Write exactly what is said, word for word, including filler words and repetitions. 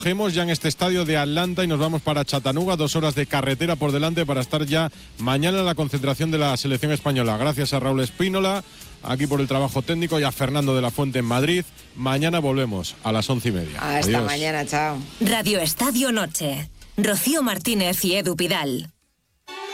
Cogemos ya en este estadio de Atlanta y nos vamos para Chattanooga, dos horas de carretera por delante para estar ya mañana en la concentración de la selección española. Gracias a Raúl Espínola, aquí por el trabajo técnico, y a Fernando de la Fuente en Madrid. Mañana volvemos a las once y media. Hasta Adiós. Mañana, chao. Radio Estadio Noche. Rocío Martínez y Edu Pidal.